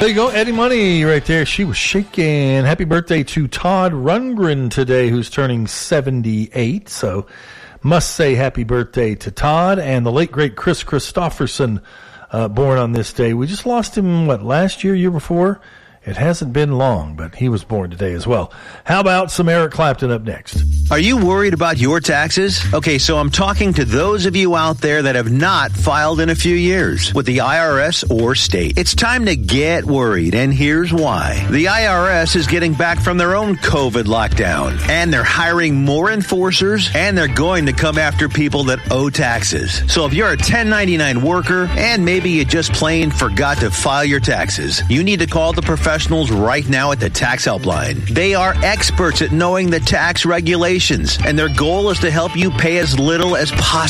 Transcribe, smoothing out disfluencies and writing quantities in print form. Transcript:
There you go, Eddie Money right there. She was shaking. Happy birthday to Todd Rundgren today, who's turning 78. So must say happy birthday to Todd. And the late, great Chris Christopherson, born on this day. We just lost him, last year before? It hasn't been long, but he was born today as well. How about some Eric Clapton up next? Are you worried about your taxes? Okay, so I'm talking to those of you out there that have not filed in a few years with the IRS or state. It's time to get worried, and here's why. The IRS is getting back from their own COVID lockdown, and they're hiring more enforcers, and they're going to come after people that owe taxes. So if you're a 1099 worker, and maybe you just plain forgot to file your taxes, you need to call the professionals right now at the Tax Helpline. They are experts at knowing the tax regulations, and their goal is to help you pay as little as possible.